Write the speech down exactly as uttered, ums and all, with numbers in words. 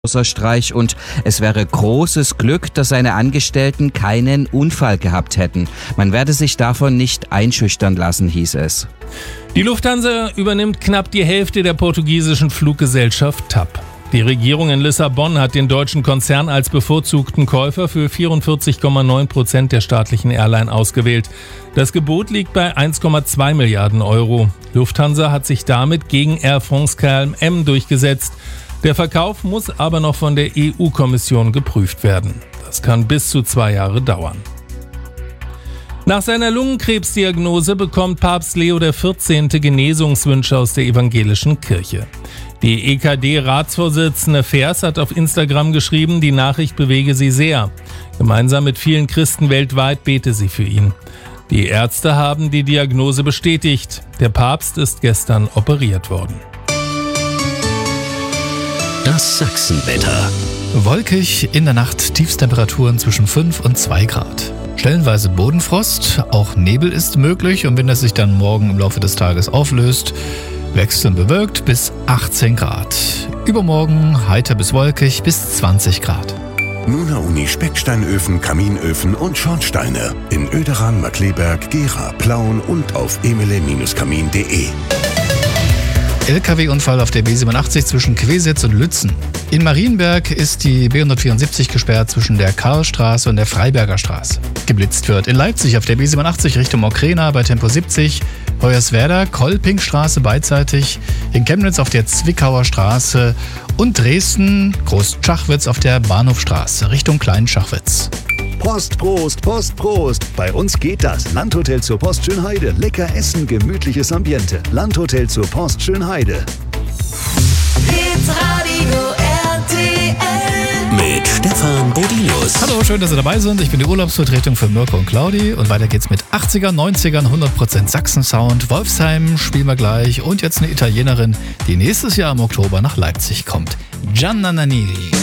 Streich und es wäre großes Glück, dass seine Angestellten keinen Unfall gehabt hätten. Man werde sich davon nicht einschüchtern lassen, hieß es. Die Lufthansa übernimmt knapp die Hälfte der portugiesischen Fluggesellschaft T A P. Die Regierung in Lissabon hat den deutschen Konzern als bevorzugten Käufer für vierundvierzig Komma neun Prozent der staatlichen Airline ausgewählt. Das Gebot liegt bei eins Komma zwei Milliarden Euro. Lufthansa hat sich damit gegen Air France K L M durchgesetzt. Der Verkauf muss aber noch von der E U-Kommission geprüft werden. Das kann bis zu zwei Jahre dauern. Nach seiner Lungenkrebsdiagnose bekommt Papst Leo der vierzehnte Genesungswünsche aus der evangelischen Kirche. Die E K D-Ratsvorsitzende Vers hat auf Instagram geschrieben, die Nachricht bewege sie sehr. Gemeinsam mit vielen Christen weltweit bete sie für ihn. Die Ärzte haben die Diagnose bestätigt. Der Papst ist gestern operiert worden. Das Sachsenwetter. Wolkig, in der Nacht Tiefstemperaturen zwischen fünf und zwei Grad. Stellenweise Bodenfrost, auch Nebel ist möglich und wenn es sich dann morgen im Laufe des Tages auflöst, wechselnd bewölkt bis achtzehn Grad. Übermorgen heiter bis wolkig bis zwanzig Grad. Nuna Uni Specksteinöfen, Kaminöfen und Schornsteine in Oederan, Markkleeberg, Gera, Plauen und auf emele Bindestrich kamin punkt de. L K W-Unfall auf der B siebenundachtzig zwischen Quesitz und Lützen. In Marienberg ist die B hundertvierundsiebzig gesperrt zwischen der Karlstraße und der Freiberger Straße. Geblitzt wird in Leipzig auf der B siebenundachtzig Richtung Okrena bei Tempo siebzig, Hoyerswerda, Kolpingstraße beidseitig, in Chemnitz auf der Zwickauer Straße und Dresden, Großschachwitz auf der Bahnhofstraße Richtung Kleinschachwitz. Post, Prost, Post, Prost. Bei uns geht das. Landhotel zur Post Schönheide. Lecker essen, gemütliches Ambiente. Landhotel zur Post Schönheide. Hitradio R T L Mit Stefan Bodinus. Hallo, schön, dass Sie dabei sind. Ich bin die Urlaubsvertretung für Mirko und Claudi und weiter geht's mit achtzigern, neunzigern, hundert Prozent Sachsen-Sound. Wolfsheim spielen wir gleich und jetzt eine Italienerin, die nächstes Jahr im Oktober nach Leipzig kommt. Gianna Nannini.